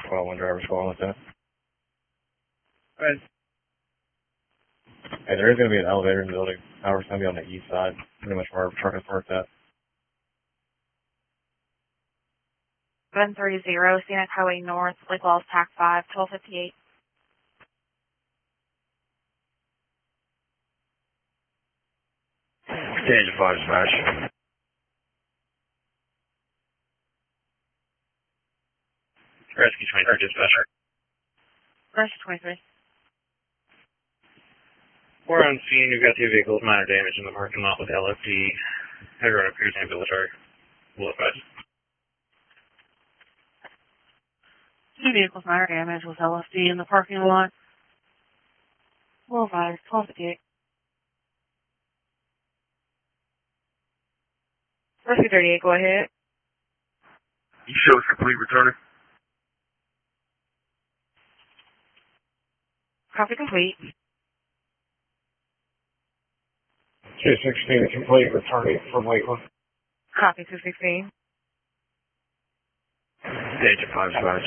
12, one driver's calling with that. Right. Hey, there is going to be an elevator in the building. However, it's going to be on the east side, pretty much where our truck is parked at. 730 Scenic Highway North, Lake Walls, TAC 5, 1258. Stage 5 dispatch. Rescue 23 dispatcher. Rescue 23. We're on scene. We've got 2 vehicles, minor damage in the parking lot with LFD. Everyone appears ambulatory. We'll advise. 2 vehicles, minor damage with LFD in the parking lot. We'll advise, 1258. Rescue 38, go ahead. You show us complete returning? Copy complete. 216 complete returning from Lakeland. Copy 216. Stage 5 dispatch.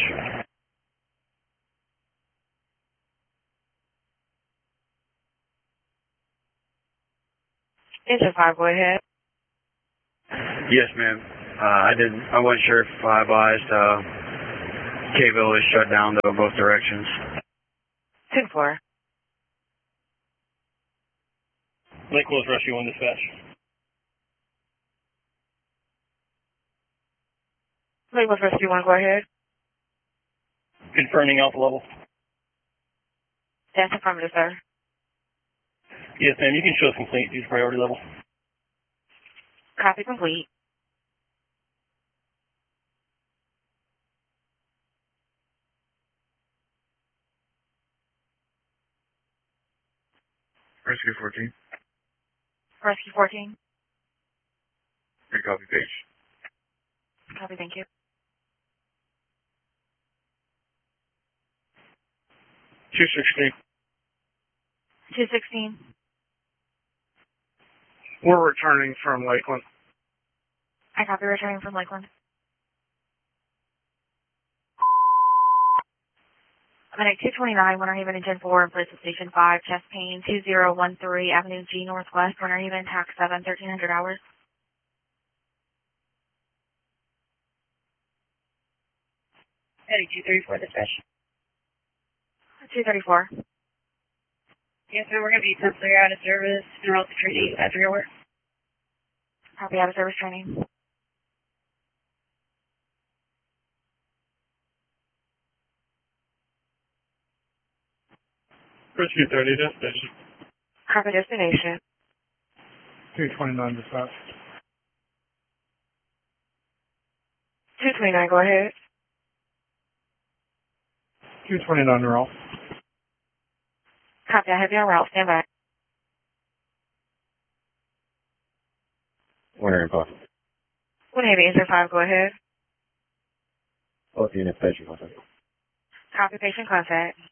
Engine 5, go ahead. Yes, ma'am. I wasn't sure if I advised, K-Ville is shut down though, both directions. 10-4. Lake Walls Rescue 1 dispatch. Lake Walls Rescue 1, go ahead. Confirming alpha level. That's affirmative, sir. Yes, ma'am. You can show us complete. Use priority level. Copy complete. Rescue 14. Rescue 14. Copy page. Copy, thank you. 216. 216. We're returning from Lakeland. I copy returning from Lakeland. Medic 229, Winter Haven Engine 4, in place of Station 5, chest pain, 2013 Avenue G Northwest, Winter Haven, TAC 7, 1300 hours. Medic 234 dispatch. 234. Yes, ma'am, we're going to be temporarily out of service and relative training after your work. Copy, out of service training. Rescue 30 destination. Copy destination. 229 dispatch. 229, go ahead. 229 route. Copy, I have you on route, stand by. Winter info. Winter Haven Engine 5, go ahead. Both units, patient contact. Copy, patient contact.